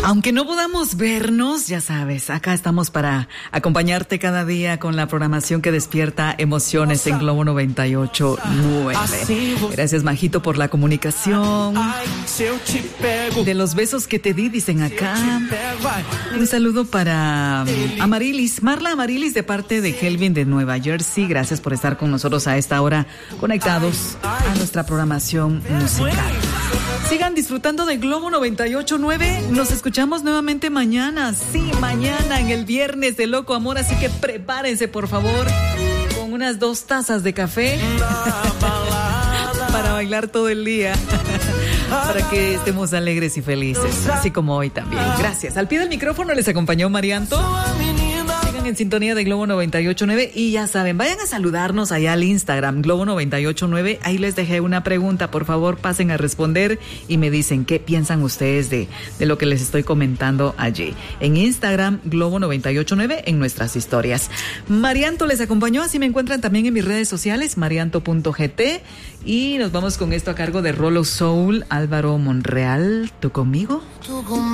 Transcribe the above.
Aunque no podamos vernos, ya sabes, acá estamos para acompañarte cada día con la programación que despierta emociones en Globo 98.9. Gracias, Majito, por la comunicación. De los besos que te di, dicen acá. Un saludo para Amarilis, Marla Amarilis, de parte de Kelvin de Nueva Jersey. Gracias por estar con nosotros a esta hora, conectados a nuestra programación musical. Sigan disfrutando de Globo 98.9. Nos escuchamos nuevamente mañana. Sí, mañana en el Viernes de Loco Amor. Así que prepárense, por favor, con unas 2 tazas de café para bailar todo el día. Para que estemos alegres y felices, así como hoy también. Gracias. Al pie del micrófono les acompañó Marianto. Sigan en sintonía de Globo 98.9 y ya saben, vayan a saludarnos allá al Instagram, Globo 98.9. Ahí les dejé una pregunta, por favor pasen a responder y me dicen qué piensan ustedes de lo que les estoy comentando allí. En Instagram, Globo 98.9, en nuestras historias. Marianto les acompañó, así me encuentran también en mis redes sociales, marianto.gt. Y nos vamos con esto a cargo de Rolo Soul, Álvaro Monreal. ¿Tú conmigo?